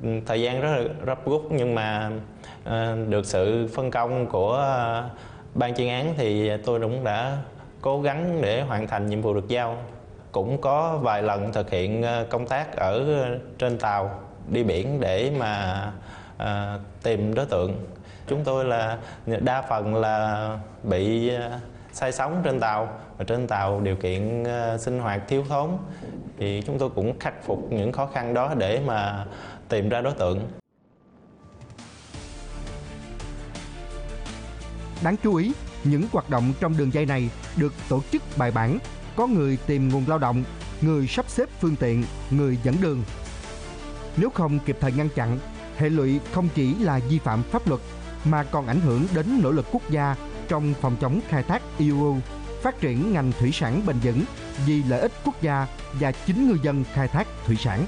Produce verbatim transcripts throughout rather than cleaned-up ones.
thời gian rất là gấp rút, nhưng mà được sự phân công của ban chuyên án thì tôi cũng đã cố gắng để hoàn thành nhiệm vụ được giao. Cũng có vài lần thực hiện công tác ở trên tàu đi biển để mà à, tìm đối tượng. Chúng tôi là đa phần là bị say sóng trên tàu, và trên tàu điều kiện sinh hoạt thiếu thốn, thì chúng tôi cũng khắc phục những khó khăn đó để mà tìm ra đối tượng. Đáng chú ý, những hoạt động trong đường dây này được tổ chức bài bản, có người tìm nguồn lao động, người sắp xếp phương tiện, người dẫn đường. Nếu không kịp thời ngăn chặn, hệ lụy không chỉ là vi phạm pháp luật mà còn ảnh hưởng đến nỗ lực quốc gia trong phòng chống khai thác i u u, phát triển ngành thủy sản bền vững vì lợi ích quốc gia và chính ngư dân khai thác thủy sản.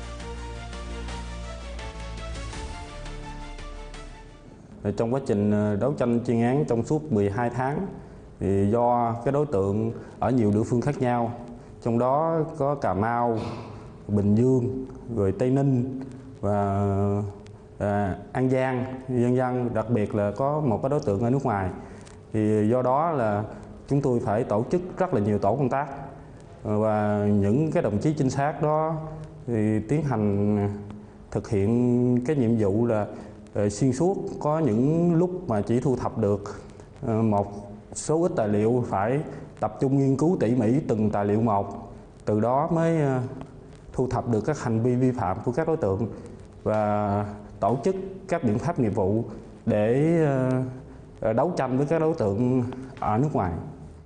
Trong quá trình đấu tranh chuyên án trong suốt mười hai tháng, thì do cái đối tượng ở nhiều địa phương khác nhau, trong đó có Cà Mau, Bình Dương, rồi Tây Ninh và à, An Giang, dân dân, đặc biệt là có một cái đối tượng ở nước ngoài. Thì do đó là chúng tôi phải tổ chức rất là nhiều tổ công tác, và những cái đồng chí trinh sát đó thì tiến hành thực hiện cái nhiệm vụ là xuyên suốt. Có những lúc mà chỉ thu thập được một số ít tài liệu, phải tập trung nghiên cứu tỉ mỉ từng tài liệu một, từ đó mới thu thập được các hành vi vi phạm của các đối tượng và tổ chức các biện pháp nghiệp vụ để đấu tranh với các đối tượng ở nước ngoài.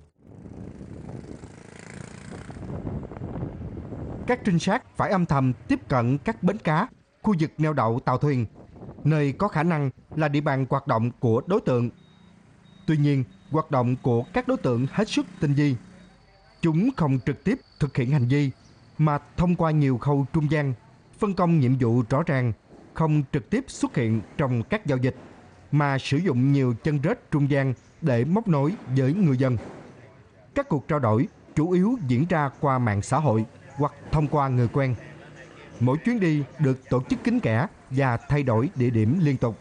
Các trinh sát phải âm thầm tiếp cận các bến cá, khu vực neo đậu tàu thuyền, nơi có khả năng là địa bàn hoạt động của đối tượng. Tuy nhiên, hoạt động của các đối tượng hết sức tinh vi. Chúng không trực tiếp thực hiện hành vi, mà thông qua nhiều khâu trung gian, phân công nhiệm vụ rõ ràng, không trực tiếp xuất hiện trong các giao dịch, mà sử dụng nhiều chân rết trung gian để móc nối với ngư dân. Các cuộc trao đổi chủ yếu diễn ra qua mạng xã hội hoặc thông qua người quen. Mỗi chuyến đi được tổ chức kín kẽ và thay đổi địa điểm liên tục.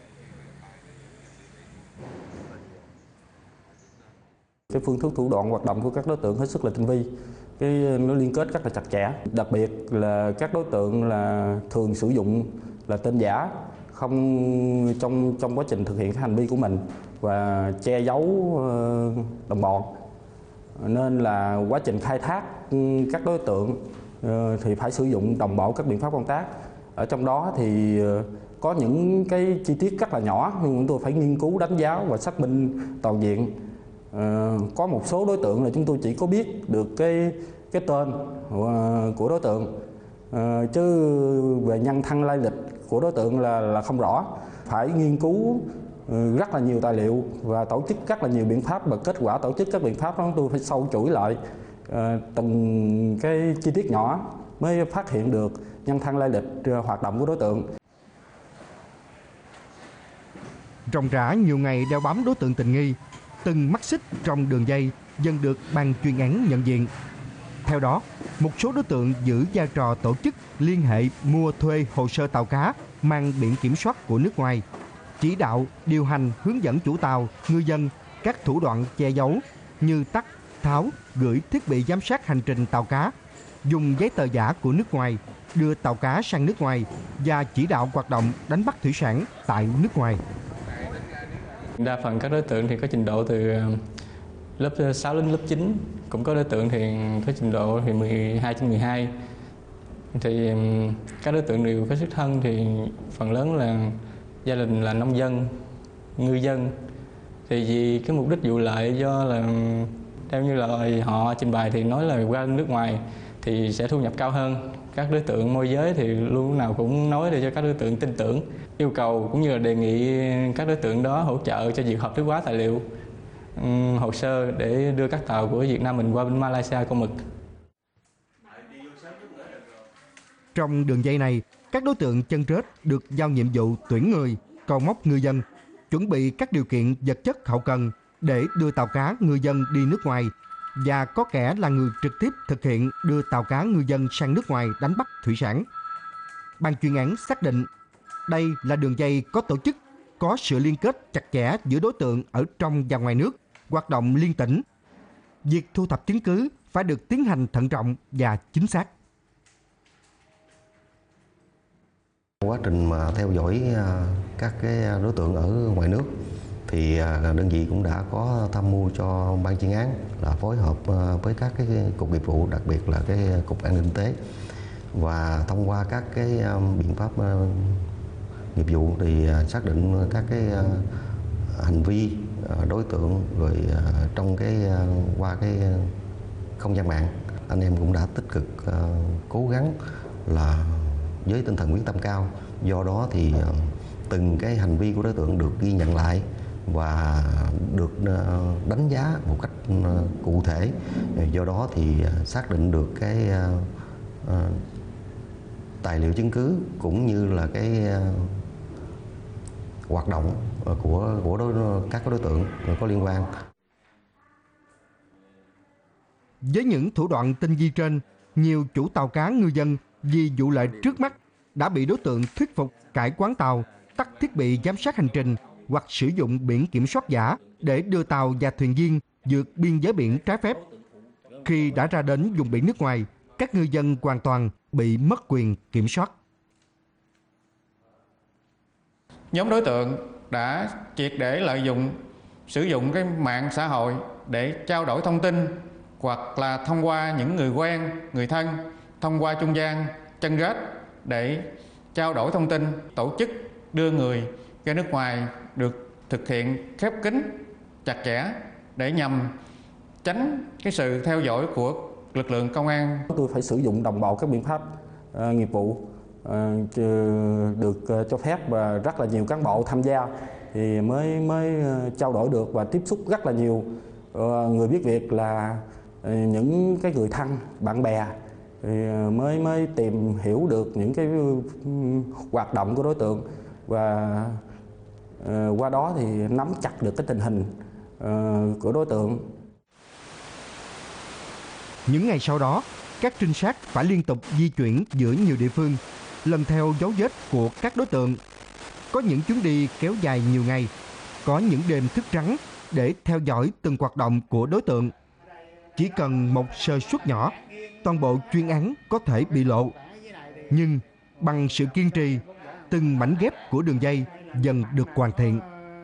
Cái phương thức thủ đoạn hoạt động của các đối tượng hết sức là tinh vi, cái nó liên kết rất là chặt chẽ. Đặc biệt là các đối tượng là thường sử dụng là tên giả, không trong trong quá trình thực hiện cái hành vi của mình, và che giấu đồng bọn. Nên là quá trình khai thác các đối tượng thì phải sử dụng đồng bộ các biện pháp công tác. Ở trong đó thì có những cái chi tiết rất là nhỏ, nhưng chúng tôi phải nghiên cứu, đánh giá và xác minh toàn diện. À, có một số đối tượng là chúng tôi chỉ có biết được cái cái tên của đối tượng, à, chứ về nhân thân lai lịch của đối tượng là là không rõ. Phải nghiên cứu rất là nhiều tài liệu và tổ chức rất là nhiều biện pháp, và kết quả tổ chức các biện pháp đó chúng tôi phải sâu chuỗi lại à, từng cái chi tiết nhỏ mới phát hiện được nhân thân lai lịch hoạt động của đối tượng. Ròng rã nhiều ngày đeo bám đối tượng tình nghi, từng mắt xích trong đường dây dần được ban chuyên án nhận diện. Theo đó, một số đối tượng giữ vai trò tổ chức liên hệ mua thuê hồ sơ tàu cá mang biển kiểm soát của nước ngoài, chỉ đạo, điều hành, hướng dẫn chủ tàu, ngư dân các thủ đoạn che giấu như tắt, tháo, gửi thiết bị giám sát hành trình tàu cá, dùng giấy tờ giả của nước ngoài, đưa tàu cá sang nước ngoài và chỉ đạo hoạt động đánh bắt thủy sản tại nước ngoài. Đa phần các đối tượng thì có trình độ từ lớp sáu đến lớp chín, cũng có đối tượng thì có trình độ thì mười hai trên mười hai. Thì các đối tượng đều có xuất thân thì phần lớn là gia đình là nông dân, ngư dân. Thì vì cái mục đích vụ lợi, do là theo như lời họ trình bày thì nói là qua nước ngoài thì sẽ thu nhập cao hơn. Các đối tượng môi giới thì luôn lúc nào cũng nói để cho các đối tượng tin tưởng, yêu cầu cũng như là đề nghị các đối tượng đó hỗ trợ cho việc hợp thức hóa tài liệu, um, hồ sơ để đưa các tàu của Việt Nam mình qua bên Malaysia câu mực. Trong đường dây này, các đối tượng chân rết được giao nhiệm vụ tuyển người, câu móc ngư dân, chuẩn bị các điều kiện vật chất hậu cần để đưa tàu cá ngư dân đi nước ngoài, và có kẻ là người trực tiếp thực hiện đưa tàu cá ngư dân sang nước ngoài đánh bắt thủy sản. Ban chuyên án xác định Đây là đường dây có tổ chức, có sự liên kết chặt chẽ giữa đối tượng ở trong và ngoài nước, hoạt động liên tỉnh. Việc thu thập chứng cứ phải được tiến hành thận trọng và chính xác. Quá trình mà theo dõi các cái đối tượng ở ngoài nước thì đơn vị cũng đã có tham mưu cho ban chuyên án là phối hợp với các cái cục nghiệp vụ, đặc biệt là cái cục an ninh kinh tế, và thông qua các cái biện pháp nghiệp vụ thì xác định các cái hành vi đối tượng rồi trong cái qua cái không gian mạng. Anh em cũng đã tích cực cố gắng là với tinh thần quyết tâm cao, do đó thì từng cái hành vi của đối tượng được ghi nhận lại và được đánh giá một cách cụ thể, do đó thì xác định được cái tài liệu chứng cứ cũng như là cái hoạt động của của đối, các đối tượng có liên quan. Với những thủ đoạn tinh vi trên, nhiều chủ tàu cá ngư dân vì vụ lợi trước mắt đã bị đối tượng thuyết phục cải quán tàu, tắt thiết bị giám sát hành trình hoặc sử dụng biển kiểm soát giả để đưa tàu và thuyền viên vượt biên giới biển trái phép. Khi đã ra đến vùng biển nước ngoài, các ngư dân hoàn toàn bị mất quyền kiểm soát. Nhóm đối tượng đã triệt để lợi dụng sử dụng cái mạng xã hội để trao đổi thông tin, hoặc là thông qua những người quen, người thân, thông qua trung gian, chân rết để trao đổi thông tin, tổ chức đưa người ra nước ngoài được thực hiện khép kín, chặt chẽ để nhằm tránh cái sự theo dõi của lực lượng công an. Tôi phải sử dụng đồng bộ các biện pháp uh, nghiệp vụ uh, được uh, cho phép, và rất là nhiều cán bộ tham gia thì mới mới uh, trao đổi được và tiếp xúc rất là nhiều uh, người biết việc, là uh, những cái người thân, bạn bè thì mới mới tìm hiểu được những cái uh, hoạt động của đối tượng, và uh, qua đó thì nắm chặt được cái tình hình uh, của đối tượng. Những ngày sau đó, các trinh sát phải liên tục di chuyển giữa nhiều địa phương, lần theo dấu vết của các đối tượng. Có những chuyến đi kéo dài nhiều ngày, có những đêm thức trắng để theo dõi từng hoạt động của đối tượng. Chỉ cần một sơ suất nhỏ, toàn bộ chuyên án có thể bị lộ. Nhưng bằng sự kiên trì, từng mảnh ghép của đường dây dần được hoàn thiện.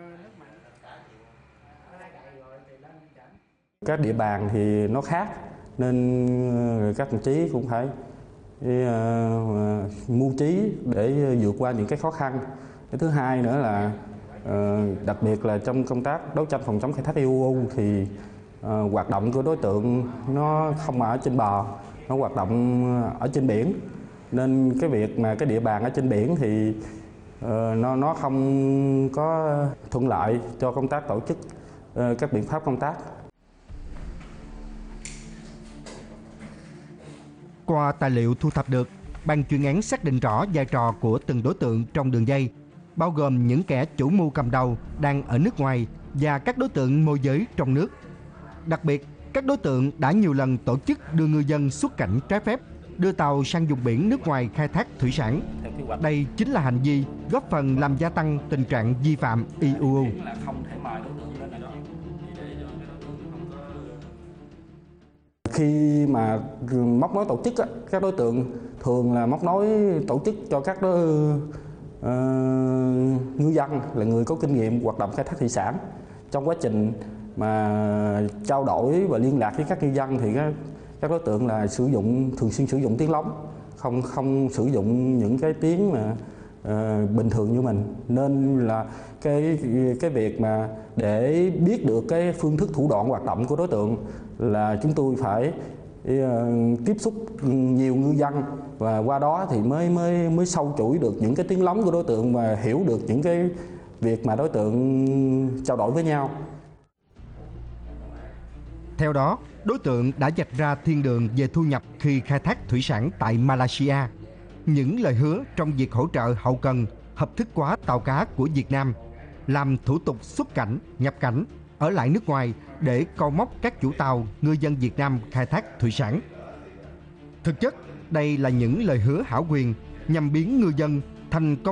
Các địa bàn thì nó khác, nên các đồng chí cũng phải uh, mưu trí để vượt qua những cái khó khăn. Cái thứ hai nữa là uh, đặc biệt là trong công tác đấu tranh phòng chống khai thác i u u thì uh, hoạt động của đối tượng nó không ở trên bờ, nó hoạt động ở trên biển, nên cái việc mà cái địa bàn ở trên biển thì uh, nó nó không có thuận lợi cho công tác tổ chức uh, các biện pháp công tác. Qua tài liệu thu thập được, ban chuyên án xác định rõ vai trò của từng đối tượng trong đường dây, bao gồm những kẻ chủ mưu cầm đầu đang ở nước ngoài và các đối tượng môi giới trong nước. Đặc biệt, các đối tượng đã nhiều lần tổ chức đưa ngư dân xuất cảnh trái phép, đưa tàu sang vùng biển nước ngoài khai thác thủy sản. Đây chính là hành vi góp phần làm gia tăng tình trạng vi phạm i u u. Khi mà móc nối tổ chức, các đối tượng thường là móc nối tổ chức cho các đối, uh, ngư dân là người có kinh nghiệm hoạt động khai thác thủy sản. Trong quá trình mà trao đổi và liên lạc với các ngư dân thì các, các đối tượng là sử dụng thường xuyên sử dụng tiếng lóng, không không sử dụng những cái tiếng mà uh, bình thường như mình, nên là cái cái việc mà để biết được cái phương thức thủ đoạn hoạt động của đối tượng là chúng tôi phải uh, tiếp xúc nhiều ngư dân, và qua đó thì mới mới mới sâu chuỗi được những cái tiếng lóng của đối tượng và hiểu được những cái việc mà đối tượng trao đổi với nhau. Theo đó, đối tượng đã vạch ra thiên đường về thu nhập khi khai thác thủy sản tại Malaysia. Những lời hứa trong việc hỗ trợ hậu cần, hợp thức hóa tàu cá của Việt Nam, làm thủ tục xuất cảnh, nhập cảnh, ở lại nước ngoài để câu móc các chủ tàu, ngư dân Việt Nam khai thác thủy sản. Thực chất, đây là những lời hứa hão quyền nhằm biến ngư dân thành công